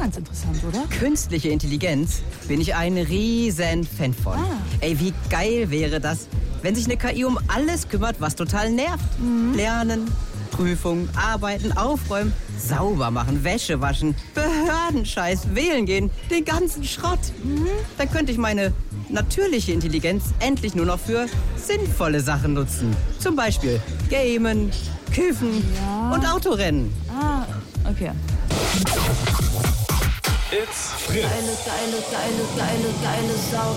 ganz interessant, oder? Künstliche Intelligenz bin ich ein riesen Fan von. Ey, wie geil wäre das, wenn sich eine KI um alles kümmert, was total nervt. Lernen, Prüfungen, arbeiten, aufräumen, sauber machen, Wäsche waschen, Behördenscheiß, wählen gehen, den ganzen Schrott. Dann könnte ich meine natürliche Intelligenz endlich nur noch für sinnvolle Sachen nutzen. Zum Beispiel Gamen, Kiffen und Autorennen. Ah, okay. It's Fritz. Geile Sau.